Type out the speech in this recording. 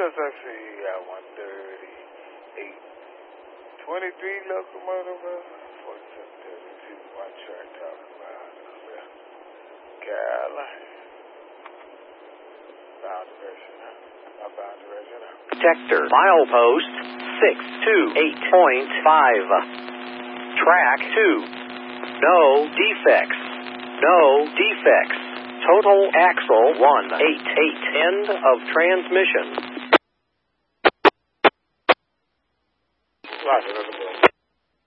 Just I see you got 138. 23 locomotive, 4732, one track talking about Carolina. Bound direction up. Bound direction up. Detector, milepost 628.5. Track 2. No defects. No defects. Total axle 188. End of transmission. Roger,